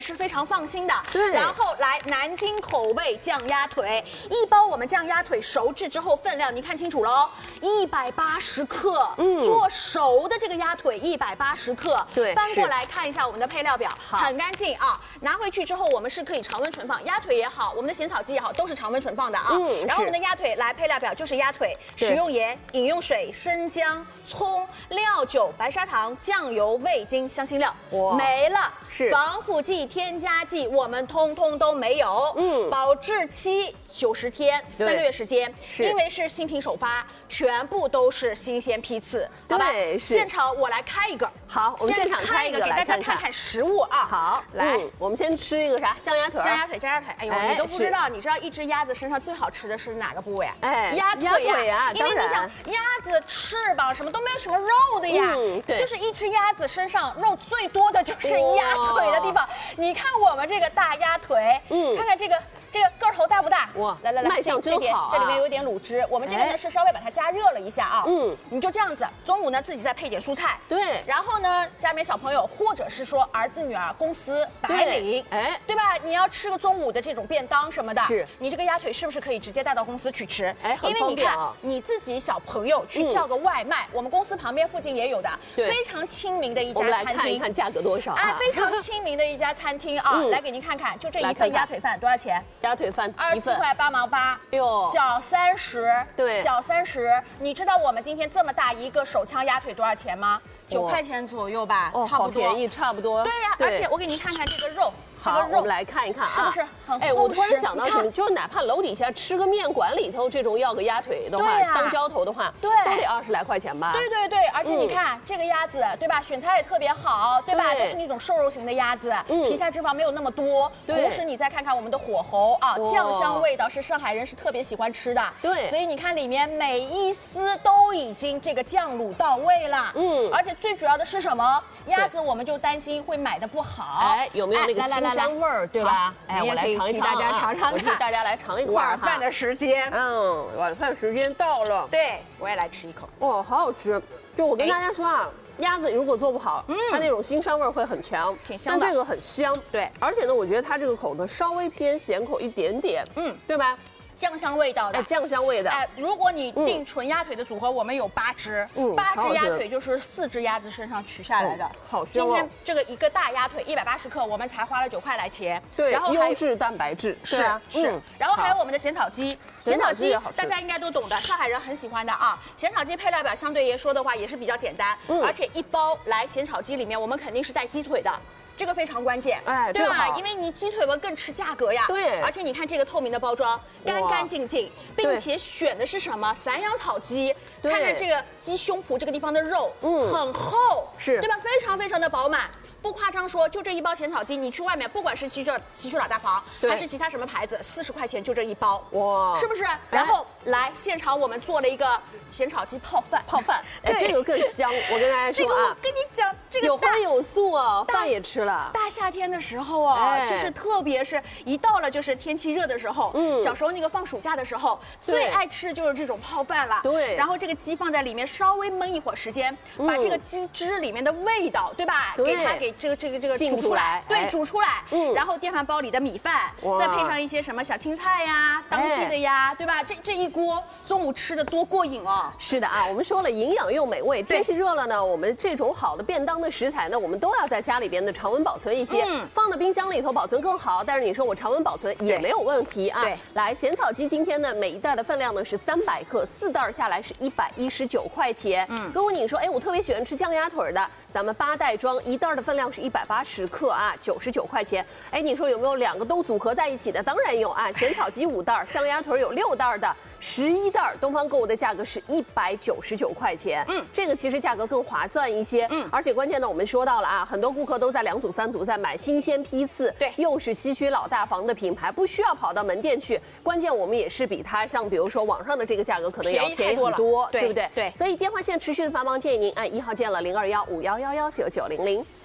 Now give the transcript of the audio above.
是非常放心的。 对， 然后来南京口味酱鸭腿，一包我们酱鸭腿熟制之后分量，你看清楚喽，180克。做熟的这个鸭腿180克。 对， 翻过来看一下我们的配料表，很干净啊。拿回去之后，我们是可以常温存放，鸭腿也好，我们的咸草鸡也好，都是常温存放的啊。然后我们的鸭腿来配料表就是鸭腿，食用盐、饮用水、生姜、葱、料酒、白砂糖、酱油、味精、香辛料，没了。是防腐剂。添加剂我们通通都没有，保质期90天，3个月时间，因为是新品首发，全部都是新鲜批次，好吧？现场我来开一个， 好，我们现场开一个给大家看看实物啊。 好，来，我们先吃一个啥？酱鸭腿。 酱鸭腿，酱鸭腿。哎呦，你都不知道，你知道一只鸭子身上最好吃的是哪个部位啊？ 哎， 鸭腿啊， 因为你想鸭子翅膀什么都没有什么肉的呀， 对， 就是一只鸭子身上肉最多的就是鸭腿的地方。你看我们这个大鸭腿，看看这个个头大不大？ 哇， 来， 卖相真好啊！ 这里面有点卤汁，我们这个呢是稍微把它加热了一下啊。你就这样子，中午呢自己再配点蔬菜， 对， 然后呢家里面小朋友或者是说儿子女儿公司白领，对吧？你要吃个中午的这种便当什么的， 是， 你这个鸭腿是不是可以直接带到公司去吃？ 因为你看你自己小朋友去叫个外卖，我们公司旁边附近也有的，非常亲民的一家餐厅。 我们来看一看价格多少啊？ 非常亲民的一家餐厅啊，来给您看看，就这一份鸭腿饭多少钱？ 鸭腿饭 27块8毛8，小30， 对， 小30。你知道我们今天这么大一个手枪鸭腿多少钱吗？9块钱左右吧，差不多。 好便宜，差不多。 对呀，而且我给您看看这个肉。 好，我们来看一看啊， 是不是很厚实？ 哎，我突然想到什么，就哪怕楼底下吃个面馆里头这种要个鸭腿的话，当浇头的话，都得20来块钱吧？ 对，而且你看这个鸭子，对吧？选材也特别好，对吧？都是那种瘦肉型的鸭子，皮下脂肪没有那么多。同时你再看看我们的火候啊，酱香味道是上海人是特别喜欢吃的。对，所以你看里面每一丝都已经这个酱卤到位了。而且最主要的是什么？鸭子我们就担心会买的不好。哎， 有没有那个新香味儿，对吧？哎，我来尝一尝， 大家尝尝看， 我替大家来尝一块晚饭的时间， 晚饭时间到了。 对，我也来吃一口。 哇，好好吃！就我跟大家说啊，鸭子如果做不好，它那种腥膻味会很强， 挺香的。 但这个很香，对。而且呢，我觉得它这个口呢稍微偏咸口一点点，对吧？ 酱香味道的， 酱香味的。 如果你订纯鸭腿的组合，我们有8只，8只鸭腿就是4只鸭子身上取下来的。 好香哦！ 今天这个一个大鸭腿180克，我们才花了9块来钱。 对，然后优质蛋白质是。然后还有我们的咸草鸡，咸草鸡大家应该都懂的，上海人很喜欢的啊。咸草鸡配料表相对来说的话也是比较简单，而且一包来咸草鸡里面我们肯定是带鸡腿的。这个非常关键，对吧？因为你鸡腿嘛更吃价格呀。对，而且你看这个透明的包装，干干净净，并且选的是什么散养草鸡？看看这个鸡胸脯这个地方的肉，很厚，对吧？非常非常的饱满。不夸张说，就这一包咸草鸡，你去外面不管是西区老大房还是其他什么牌子，40块钱就这一包，哇，是不是？然后来现场我们做了一个咸草鸡泡饭， 哎，这个更香。我跟大家说啊， 我跟你讲，这个有荤有素啊，饭也吃了。 大夏天的时候啊，就是特别是一到了就是天气热的时候，小时候那个放暑假的时候，最爱吃的就是这种泡饭了。对，然后这个鸡放在里面稍微焖一会儿时间，把这个鸡汁里面的味道，对吧？给这个煮出来，对，煮出来，然后电饭煲里的米饭，再配上一些什么小青菜呀、当季的呀，对吧？这一锅中午吃的多过瘾哦！ 是的啊，我们说了营养又美味，天气热了呢，我们这种好的便当的食材呢，我们都要在家里边的常温保存一些，放到冰箱里头保存更好。但是你说我常温保存也没有问题啊。对，来咸草鸡今天呢，每一袋的分量呢是300克，4袋下来是119块钱。如果你说哎，我特别喜欢吃酱鸭腿的，咱们8袋装，1袋的分量是180克啊，99块钱。哎，你说有没有2个都组合在一起的？当然有啊，咸草鸡5袋，酱鸭腿有6袋的，11袋。东方购物的价格是199块钱。这个其实价格更划算一些。而且关键呢，我们说到了啊，很多顾客都在2组3组在买新鲜批次，对，又是西区老大房的品牌，不需要跑到门店去。关键我们也是比它像比如说网上的这个价格可能也要便宜很多，对不对？对。所以电话线持续的繁忙，建议您按1号键了0215111990。